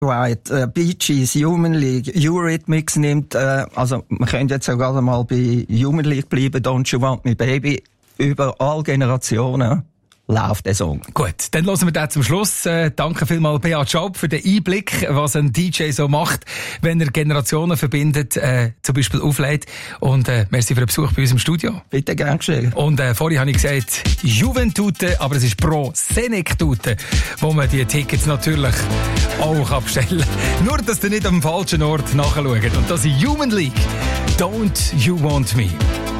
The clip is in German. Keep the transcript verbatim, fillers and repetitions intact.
White, äh, Bee Gees, Human League, Eurythmics nimmt, äh, also man könnte jetzt sogar mal bei Human League bleiben, Don't You Want Me Baby, über alle Generationen läuft der Song. Gut, dann hören wir den zum Schluss. Äh, danke vielmals Beat Schaub für den Einblick, was ein D J so macht, wenn er Generationen verbindet, äh, zum Beispiel auflädt. Und äh, merci für den Besuch bei uns im Studio. Bitte, gern geschehen. Und äh, vorhin habe ich gesagt, Juventute, aber es ist Pro Senectute, wo man die Tickets natürlich auch abstellen kann. Nur, dass ihr nicht am falschen Ort nachschaut. Und das ist Human League. Don't You Want Me.